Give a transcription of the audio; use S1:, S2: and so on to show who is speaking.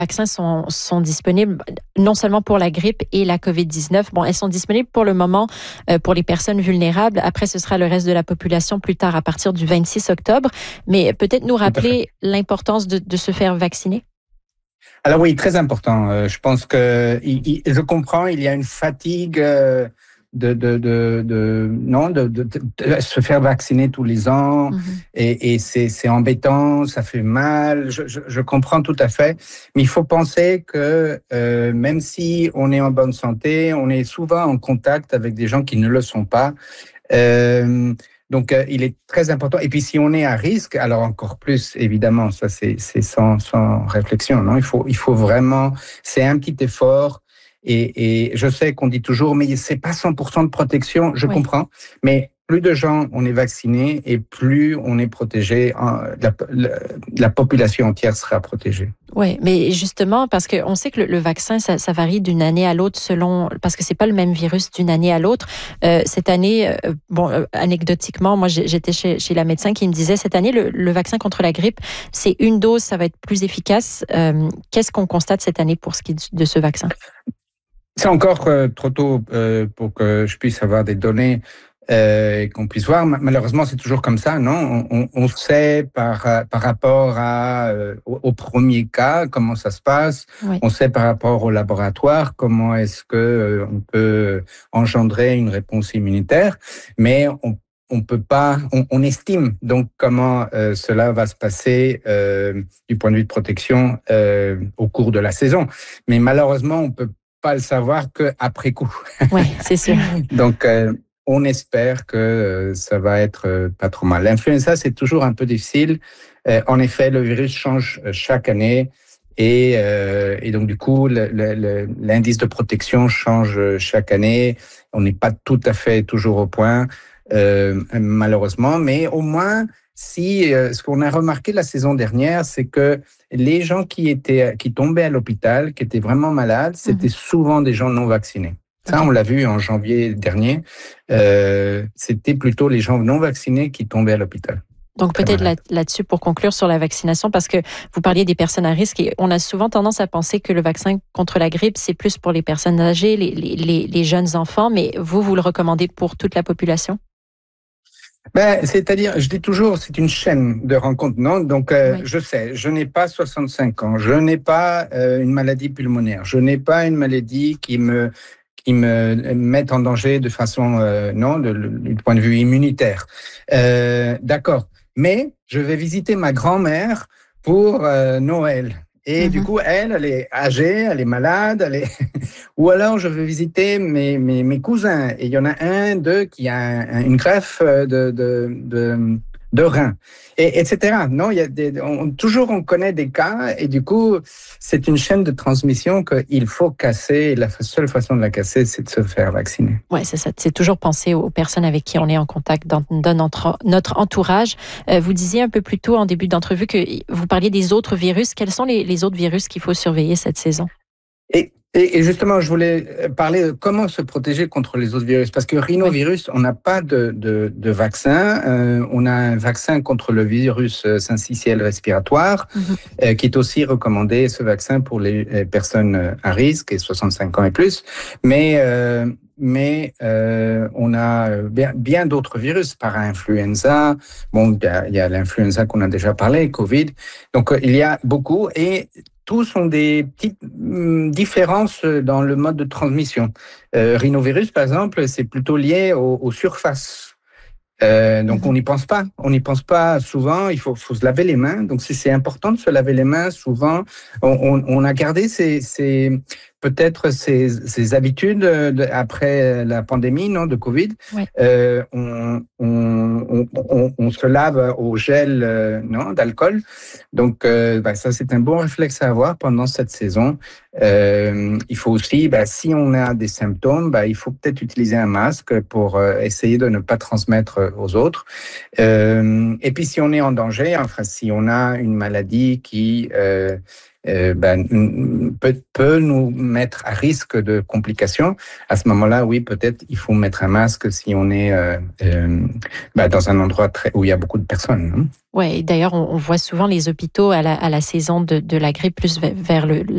S1: vaccins sont disponibles non seulement pour la grippe et la COVID-19. Bon, elles sont disponibles pour le moment pour les personnes vulnérables. Après, ce sera le reste de la population plus tard, à partir du 26 octobre. Mais peut-être nous rappeler l'importance de se faire vacciner.
S2: Alors oui, très important. Je pense que je comprends, il y a une fatigue de se faire vacciner tous les ans et c'est embêtant, ça fait mal. Je comprends tout à fait, mais il faut penser que même si on est en bonne santé, on est souvent en contact avec des gens qui ne le sont pas. Donc, il est très important. Et puis, si on est à risque, alors encore plus, évidemment, ça c'est sans réflexion. Non, il faut vraiment. C'est un petit effort. Et je sais qu'on dit toujours, mais c'est pas 100% de protection. Je comprends, mais plus de gens on est vaccinés et plus on est protégé, la population entière sera protégée.
S1: Oui, mais justement, parce qu'on sait que le vaccin, ça varie d'une année à l'autre parce que c'est pas le même virus d'une année à l'autre. Cette année, anecdotiquement, moi, j'étais chez la médecin qui me disait, cette année, le vaccin contre la grippe, c'est une dose, ça va être plus efficace. Qu'est-ce qu'on constate cette année pour ce qui est de ce vaccin?
S2: C'est encore trop tôt pour que je puisse avoir des données qu'on puisse voir. Malheureusement, c'est toujours comme ça, non? On sait par rapport au premier cas comment ça se passe. Oui. On sait par rapport au laboratoire comment est-ce que on peut engendrer une réponse immunitaire, mais on peut pas, on estime donc comment cela va se passer du point de vue de protection au cours de la saison. Mais malheureusement, on peut pas le savoir qu'après coup.
S1: Oui, c'est sûr.
S2: Donc, on espère que ça va être pas trop mal. L'influenza, c'est toujours un peu difficile. En effet, le virus change chaque année et donc du coup, l'indice de protection change chaque année. On n'est pas tout à fait toujours au point, malheureusement, mais au moins, ce qu'on a remarqué la saison dernière, c'est que les gens qui tombaient à l'hôpital, qui étaient vraiment malades, c'était souvent des gens non vaccinés. Ça, on l'a vu en janvier dernier. C'était plutôt les gens non vaccinés qui tombaient à l'hôpital.
S1: Donc peut-être là-dessus pour conclure sur la vaccination, parce que vous parliez des personnes à risque et on a souvent tendance à penser que le vaccin contre la grippe, c'est plus pour les personnes âgées, les jeunes enfants, mais vous le recommandez pour toute la population?
S2: C'est-à-dire, je dis toujours, c'est une chaîne de rencontres, non? Donc, je sais, je n'ai pas 65 ans, je n'ai pas une maladie pulmonaire, je n'ai pas une maladie qui me met en danger de façon, du point de vue immunitaire. D'accord. Mais je vais visiter ma grand-mère pour Noël. Et du coup, elle est âgée, elle est malade, ou alors je veux visiter mes cousins. Et il y en a d'eux qui a une greffe de rein, etc. Non, toujours on connaît des cas et du coup, c'est une chaîne de transmission qu'il faut casser. Et la seule façon de la casser, c'est de se faire vacciner.
S1: Oui, c'est ça. C'est toujours penser aux personnes avec qui on est en contact dans notre entourage. Vous disiez un peu plus tôt en début d'entrevue que vous parliez des autres virus. Quels sont les autres virus qu'il faut surveiller cette saison?
S2: Et justement, je voulais parler de comment se protéger contre les autres virus. Parce que rhinovirus, on n'a pas de vaccin. On a un vaccin contre le virus syncytiel respiratoire, qui est aussi recommandé, ce vaccin, pour les personnes à risque et 65 ans et plus. Mais on a bien d'autres virus, para-influenza. Bon, il y a l'influenza qu'on a déjà parlé, Covid. Donc, il y a beaucoup et tous ont des petites différences dans le mode de transmission. Rhinovirus, par exemple, c'est plutôt lié aux surfaces. Donc, on n'y pense pas. On n'y pense pas souvent. Il faut se laver les mains. Donc, c'est important de se laver les mains. Souvent, on a gardé peut-être ces habitudes après la pandémie, non, de Covid.
S1: Oui.
S2: On se lave au gel, d'alcool. Donc, ça, c'est un bon réflexe à avoir pendant cette saison. Il faut aussi, si on a des symptômes, il faut peut-être utiliser un masque pour essayer de ne pas transmettre aux autres. Et puis, si on est en danger, enfin, si on a une maladie qui peut nous mettre à risque de complications, à ce moment-là, oui, peut-être il faut mettre un masque si on est dans un endroit où il y a beaucoup de personnes.
S1: Oui, d'ailleurs, on voit souvent les hôpitaux à la saison de la grippe plus vers